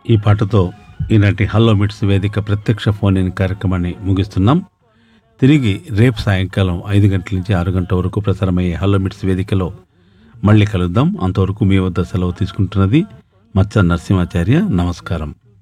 ఈ పాటతో ఈనాటి హలో మిట్స్ వేదిక ప్రత్యక్ష ఫోన్ ఇన్ కార్యక్రమాన్ని ముగిస్తున్నాం. తిరిగి రేపు సాయంకాలం 5 గంటల నుంచి 6 గంటల వరకు ప్రసారమయ్యే హలో మిట్స్ వేదికలో మళ్ళీ కలుద్దాం. అంతవరకు మీ వద్ద సెలవు తీసుకుంటున్నది మచ్చ నరసింహాచార్య. నమస్కారం.